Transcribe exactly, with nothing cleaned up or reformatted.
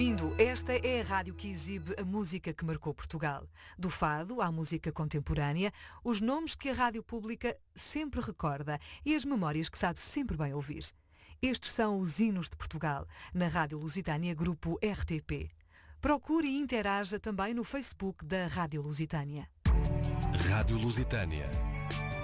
Bem-vindo. Esta é a rádio que exibe a música que marcou Portugal. Do fado à música contemporânea, os nomes que a rádio pública sempre recorda e as memórias que sabe sempre bem ouvir. Estes são os hinos de Portugal, na Rádio Lusitânia Grupo R T P. Procure e interaja também no Facebook da Rádio Lusitânia. Rádio Lusitânia.